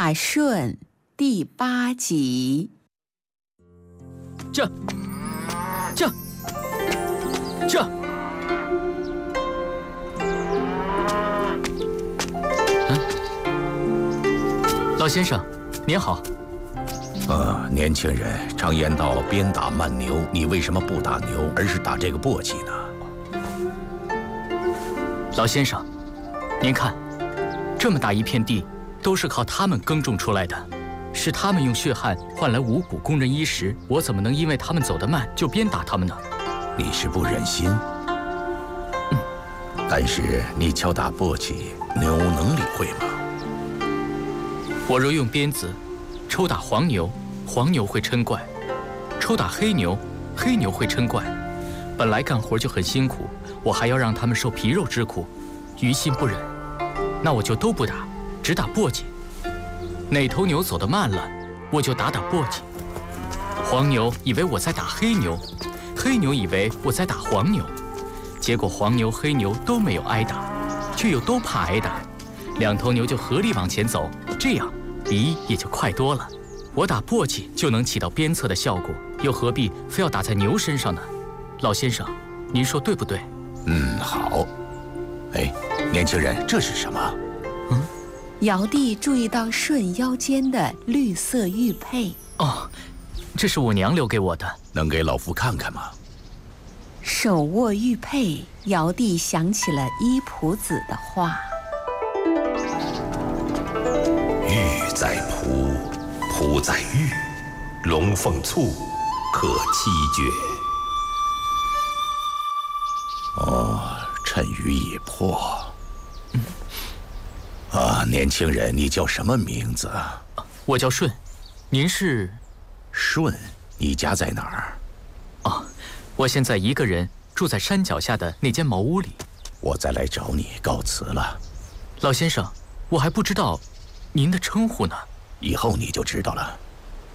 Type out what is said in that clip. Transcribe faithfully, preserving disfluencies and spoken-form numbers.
大顺第八集。 这，这，这。嗯，老先生，您好。 呃，年轻人常言道，鞭打慢牛，你为什么不打牛，而是打这个簸箕呢？ 老先生，您看，这么大一片地，都是靠他们耕种出来的，是他们用血汗换来五谷工人衣食，我怎么能因为他们走得慢就鞭打他们呢？ 你是不忍心。 嗯， 但是你敲打簸箕，牛能理会吗？ 我若用鞭子抽打黄牛，黄牛会嗔怪；抽打黑牛，黑牛会嗔怪。本来干活就很辛苦，我还要让他们受皮肉之苦，于心不忍。那我就都不打，只打簸箕。哪头牛走得慢了，我就打打簸箕。黄牛以为我在打黑牛，黑牛以为我在打黄牛，结果黄牛、黑牛都没有挨打，却又都怕挨打，两头牛就合力往前走，这样离也就快多了。我打簸箕就能起到鞭策的效果，又何必非要打在牛身上呢？老先生，您说对不对？ 嗯，好。哎，年轻人，这是什么？ 嗯， 尧帝注意到舜腰间的绿色玉佩。 哦，这是我娘留给我的， 能给老夫看看吗？ 手握玉佩，尧帝想起了伊仆子的话： 玉在仆，仆在玉，龙凤簇，可七绝。 哦，趁雨已破。嗯，啊，年轻人，你叫什么名字？ 我叫舜，您是？ 舜，你家在哪儿？ 哦，我现在一个人住在山脚下的那间茅屋里。 我再来找你，告辞了。 老先生，我还不知道您的称呼呢。 以后你就知道了。